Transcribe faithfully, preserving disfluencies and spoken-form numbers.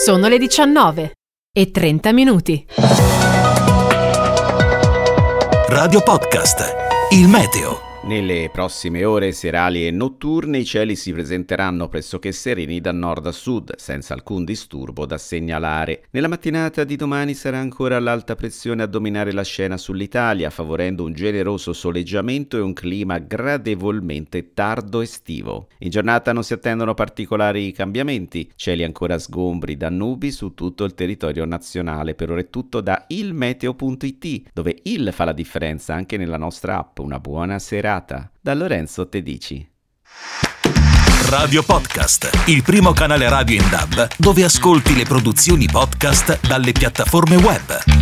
Sono le diciannove e trenta minuti. Radio Podcast, il meteo. Nelle prossime ore serali e notturne i cieli si presenteranno pressoché sereni da nord a sud, senza alcun disturbo da segnalare. Nella mattinata di domani sarà ancora l'alta pressione a dominare la scena sull'Italia, favorendo un generoso soleggiamento e un clima gradevolmente tardo estivo. In giornata non si attendono particolari cambiamenti, cieli ancora sgombri da nubi su tutto il territorio nazionale. Per ora è tutto da il meteo punto it, dove il fa la differenza anche nella nostra app. Una buona serata. Da Lorenzo Tedici. Radio Podcast, il primo canale radio in D A B dove ascolti le produzioni podcast dalle piattaforme web.